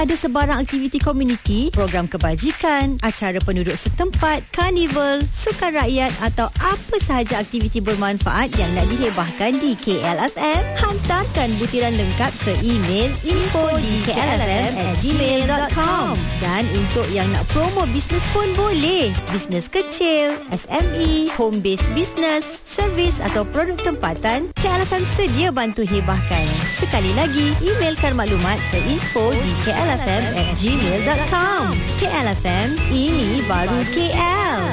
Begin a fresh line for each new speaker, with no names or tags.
Ada sebarang aktiviti komuniti, program kebajikan, acara penduduk setempat, karnival, sukan rakyat atau apa sahaja aktiviti bermanfaat yang nak dihebahkan di KLFM, hantarkan butiran lengkap ke email info@klfm@gmail.com. Dan untuk yang nak promo bisnes pun boleh. Bisnes kecil, SME, home based business, servis atau produk tempatan, KLFM sedia bantu hebahkan. Sekali lagi, emailkan maklumat ke info@klfm@gmail.com. KLFM, ini baru KL.